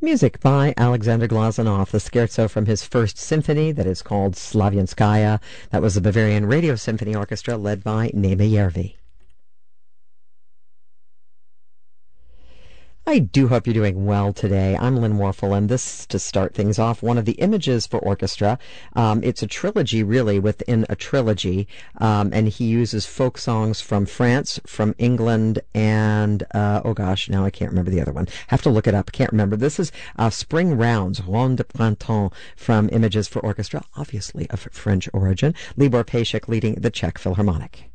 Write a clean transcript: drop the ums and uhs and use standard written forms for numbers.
Music by Alexander Glazunov, the scherzo from his first symphony that is called Slavianskaya. That was the Bavarian Radio Symphony Orchestra led by Neme Järvi. I do hope you're doing well today. I'm Lynn Warfel, and this, to start things off, one of the Images for Orchestra. It's a trilogy, really, within a trilogy, and he uses folk songs from France, from England, and, oh gosh, now I can't remember the other one. Have to look it up. Can't remember. This is Spring Rounds, Ronde de Printemps, from Images for Orchestra, obviously of French origin. Libor Pejcik leading the Czech Philharmonic.